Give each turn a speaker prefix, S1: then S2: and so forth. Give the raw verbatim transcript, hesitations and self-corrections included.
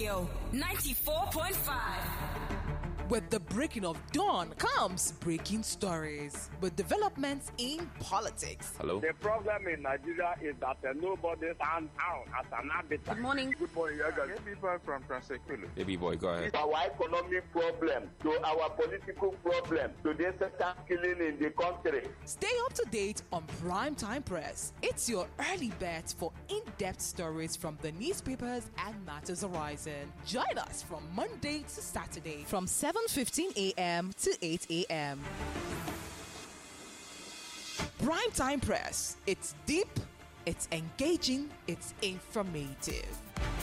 S1: Radio ninety-four point five.
S2: With the breaking of dawn comes breaking stories with developments in politics.
S3: Hello.
S4: The problem in Nigeria is that uh, nobody stands out as an arbiter.
S1: Good morning.
S4: Good morning, Yaga.
S5: People from Transekulu.
S3: Baby boy, go ahead.
S4: Our economic problem, to our political problem, to the sector killing in the country.
S2: Stay up to date on Primetime Press. It's your early bet for in-depth stories from the newspapers and matters arising. Join us from Monday to Saturday from seven fifteen a.m. to eight a.m. Primetime Press. It's deep, it's engaging, it's informative.